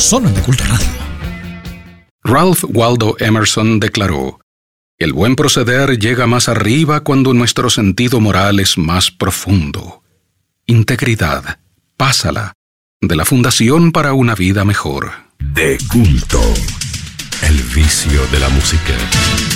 solo en De Culto Radio. Ralph Waldo Emerson declaró: "El buen proceder llega más arriba cuando nuestro sentido moral es más profundo. Integridad, pásala, de la Fundación para una Vida Mejor". De Culto, el vicio de la música.